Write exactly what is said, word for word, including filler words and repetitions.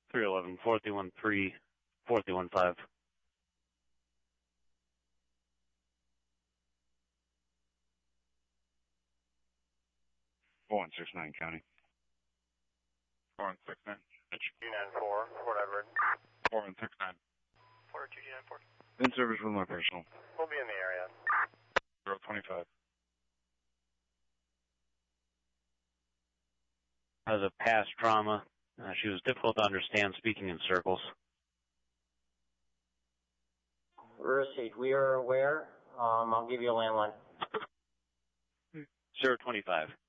three eleven, four three one three, four three one five. four one six nine County. four one six nine. two nine four, Fort Edward. four one six nine. four two two nine four. In service with my personal. We'll be in the area. zero twenty-five. Has a past trauma. Uh, she was difficult to understand, speaking in circles. Received. We are aware. Um, I'll give you a landline. zero twenty-five.